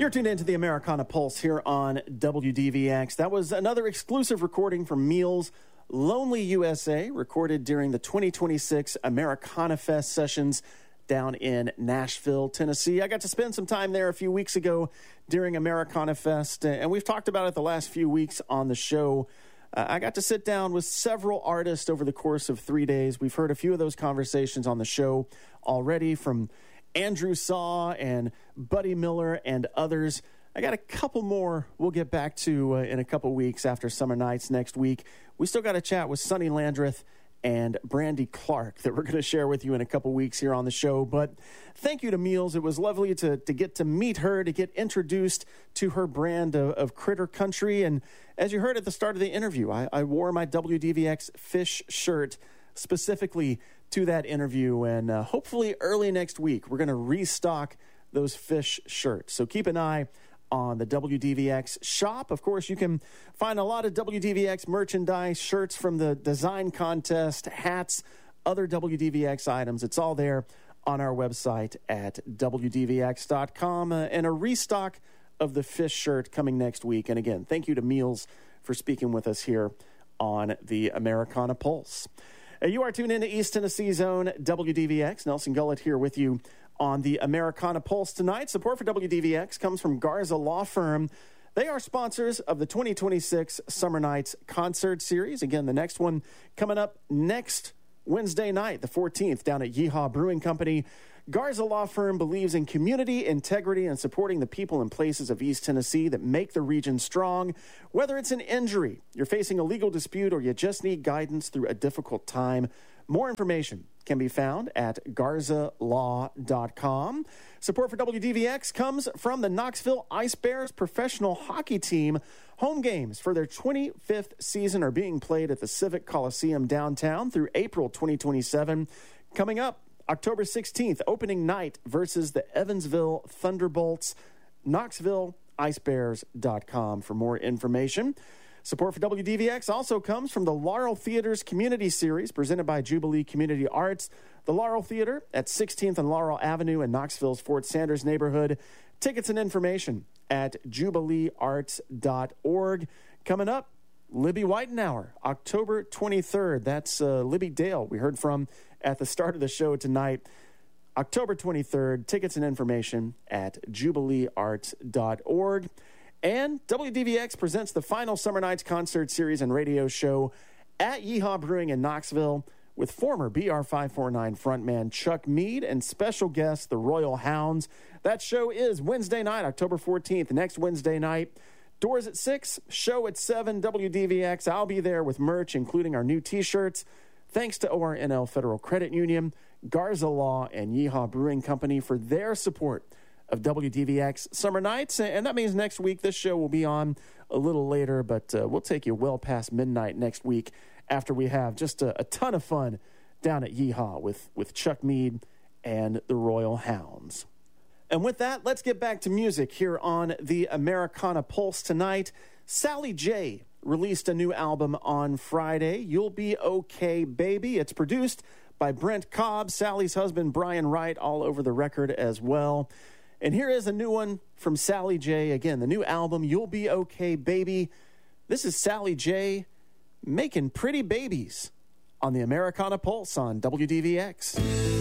You're tuned into the Americana Pulse here on WDVX. That was another exclusive recording from Meals Lonely USA, recorded during the 2026 Americana Fest sessions down in Nashville, Tennessee. I got to spend some time there a few weeks ago during Americana Fest, and we've talked about it the last few weeks on the show. I got to sit down with several artists over the course of 3 days. We've heard a few of those conversations on the show already from Andrew Saw and Buddy Miller and others. I got a couple more we'll get back to in a couple weeks after Summer Nights next week. We still got to chat with Sonny Landreth and Brandy Clark that we're going to share with you in a couple weeks here on the show. But thank you to Meals. It was lovely to get to meet her, to get introduced to her brand of Critter Country. And as you heard at the start of the interview, I wore my WDVX Fish shirt specifically to that interview. And hopefully early next week, we're going to restock those Fish shirts. So keep an eye on the WDVX shop. Of course, you can find a lot of WDVX merchandise, shirts from the design contest, hats, other WDVX items. It's all there on our website at WDVX.com. And a restock of the Fish shirt coming next week. And again, thank you to Meals for speaking with us here on the Americana Pulse. You are tuned into East Tennessee Zone WDVX. Nelson Gullett here with you on the Americana Pulse tonight. Support for WDVX comes from Garza Law Firm. They are sponsors of the 2026 Summer Nights Concert Series. Again, the next one coming up next Wednesday night, the 14th, down at Yeehaw Brewing Company. Garza Law Firm believes in community integrity and supporting the people and places of East Tennessee that make the region strong. Whether it's an injury, you're facing a legal dispute, or you just need guidance through a difficult time, more information can be found at garzalaw.com. Support for WDVX comes from the Knoxville Ice Bears professional hockey team. Home games for their 25th season are being played at the Civic Coliseum downtown through April 2027. Coming up, October 16th, opening night versus the Evansville Thunderbolts. KnoxvilleIcebears.com for more information. Support for WDVX also comes from the Laurel Theater's Community Series presented by Jubilee Community Arts. The Laurel Theater at 16th and Laurel Avenue in Knoxville's Fort Sanders neighborhood. Tickets and information at jubileearts.org. Coming up, Libby Whitenhour, October 23rd. That's Libby Dale we heard from at the start of the show tonight. October 23rd. Tickets and information at jubileearts.org. And WDVX presents the final Summer Nights Concert Series and radio show at Yeehaw Brewing in Knoxville with former BR549 frontman Chuck Mead and special guest, the Royal Hounds. That show is Wednesday night, October 14th, next Wednesday night. Doors at 6, show at 7, WDVX. I'll be there with merch, including our new T-shirts. Thanks to ORNL Federal Credit Union, Garza Law, and Yeehaw Brewing Company for their support of WDVX Summer Nights. And that means next week this show will be on a little later, but we'll take you well past midnight next week after we have just a ton of fun down at Yeehaw with Chuck Mead and the Royal Hounds. And with that, let's get back to music here on the Americana Pulse tonight. Sally J released a new album on Friday, You'll Be Okay, Baby. It's produced by Brent Cobb, Sally's husband Brian Wright, all over the record as well. And here is a new one from Sally J. Again, the new album, You'll Be Okay, Baby. This is Sally J making pretty babies on the Americana Pulse on WDVX.